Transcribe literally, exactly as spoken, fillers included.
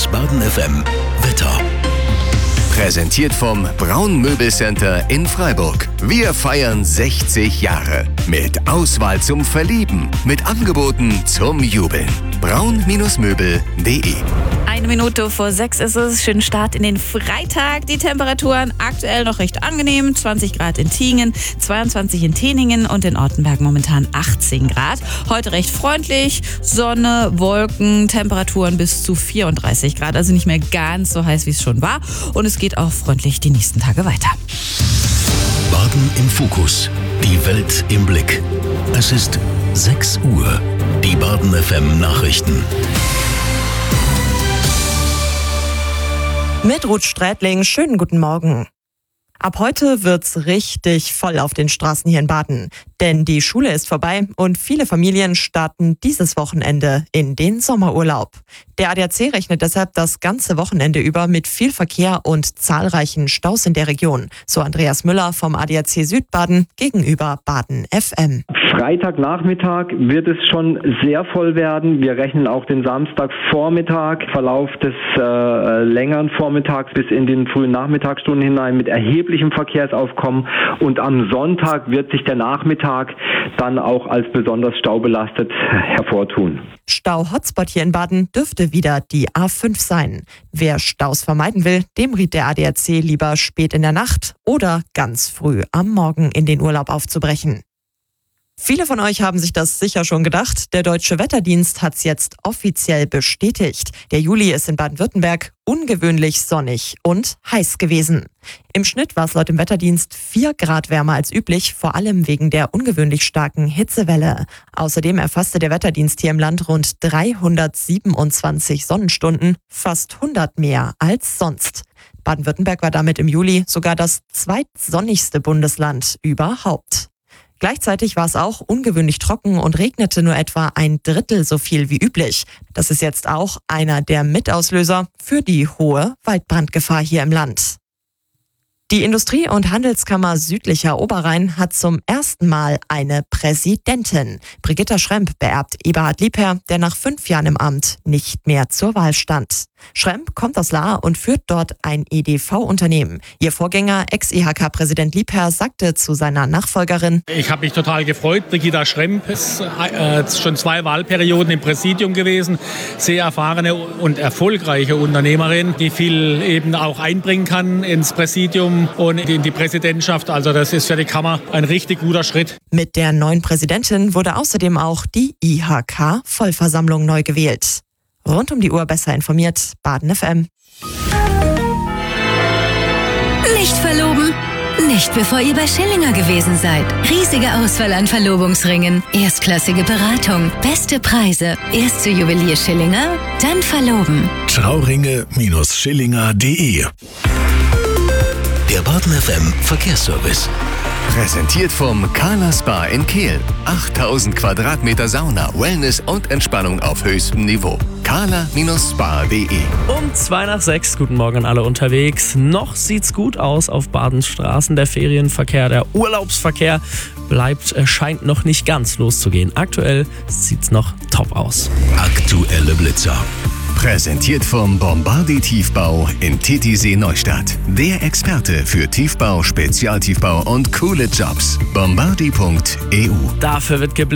Das Baden F M Wetter. Präsentiert vom Braun Möbelcenter in Freiburg. Wir feiern sechzig Jahre. Mit Auswahl zum Verlieben. Mit Angeboten zum Jubeln. braun Möbel punkt de. Eine Minute vor sechs ist es. Schönen Start in den Freitag. Die Temperaturen aktuell noch recht angenehm. zwanzig Grad in Tiengen, zweiundzwanzig in Teningen und in Ortenberg momentan achtzehn Grad. Heute recht freundlich. Sonne, Wolken, Temperaturen bis zu vierunddreißig Grad. Also nicht mehr ganz so heiß, wie es schon war. Und es geht auch freundlich die nächsten Tage weiter. Baden im Fokus. Die Welt im Blick. Es ist sechs Uhr. Die Baden F M Nachrichten. Mit Ruth Strätling, schönen guten Morgen. Ab heute wird's richtig voll auf den Straßen hier in Baden. Denn die Schule ist vorbei und viele Familien starten dieses Wochenende in den Sommerurlaub. Der A D A C rechnet deshalb das ganze Wochenende über mit viel Verkehr und zahlreichen Staus in der Region. So Andreas Müller vom A D A C Südbaden gegenüber Baden F M. Freitagnachmittag wird es schon sehr voll werden. Wir rechnen auch den Samstagvormittag, Verlauf des äh, längeren Vormittags bis in den frühen Nachmittagsstunden hinein mit erheblichem Verkehrsaufkommen. Und am Sonntag wird sich der Nachmittag dann auch als besonders staubelastet hervortun. Stau-Hotspot hier in Baden dürfte wieder die A fünf sein. Wer Staus vermeiden will, dem riet der A D A C lieber spät in der Nacht oder ganz früh am Morgen in den Urlaub aufzubrechen. Viele von euch haben sich das sicher schon gedacht. Der Deutsche Wetterdienst hat es jetzt offiziell bestätigt. Der Juli ist in Baden-Württemberg ungewöhnlich sonnig und heiß gewesen. Im Schnitt war es laut dem Wetterdienst vier Grad wärmer als üblich, vor allem wegen der ungewöhnlich starken Hitzewelle. Außerdem erfasste der Wetterdienst hier im Land rund dreihundertsiebenundzwanzig Sonnenstunden, fast hundert mehr als sonst. Baden-Württemberg war damit im Juli sogar das zweitsonnigste Bundesland überhaupt. Gleichzeitig war es auch ungewöhnlich trocken und regnete nur etwa ein Drittel so viel wie üblich. Das ist jetzt auch einer der Mitauslöser für die hohe Waldbrandgefahr hier im Land. Die Industrie- und Handelskammer Südlicher Oberrhein hat zum ersten Mal eine Präsidentin. Brigitta Schremp beerbt Eberhard Liebherr, der nach fünf Jahren im Amt nicht mehr zur Wahl stand. Schremp kommt aus Lahr und führt dort ein E D V-Unternehmen. Ihr Vorgänger, Ex-I H K-Präsident Liebherr, sagte zu seiner Nachfolgerin: Ich habe mich total gefreut. Brigitta Schremp ist äh, schon zwei Wahlperioden im Präsidium gewesen. Sehr erfahrene und erfolgreiche Unternehmerin, die viel eben auch einbringen kann ins Präsidium und in die Präsidentschaft. Also das ist für die Kammer ein richtig guter Schritt. Mit der neuen Präsidentin wurde außerdem auch die I H K-Vollversammlung neu gewählt. Rund um die Uhr besser informiert, Baden F M. Nicht verloben? Nicht bevor ihr bei Schillinger gewesen seid. Riesige Auswahl an Verlobungsringen, erstklassige Beratung, beste Preise. Erst zu Juwelier Schillinger, dann verloben. Trauringe Schillinger punkt de. Der Baden F M Verkehrsservice. Präsentiert vom Carla Spa in Kehl. achttausend Quadratmeter Sauna, Wellness und Entspannung auf höchstem Niveau. carla Spa punkt de. Um zwei nach sechs, guten Morgen an alle unterwegs. Noch sieht's gut aus auf Badens Straßen. Der Ferienverkehr, der Urlaubsverkehr bleibt, äh, scheint noch nicht ganz loszugehen. Aktuell sieht's noch top aus. Aktuelle Blitzer. Präsentiert vom Bombardi Tiefbau in Titisee Neustadt. Der Experte für Tiefbau, Spezialtiefbau und coole Jobs. bombardi punkt e u. Dafür wird geblitzt.